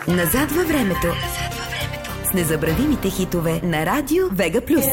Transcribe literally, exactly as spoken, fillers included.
Назад във времето. С незабравимите хитове на Радио Вега Плюс.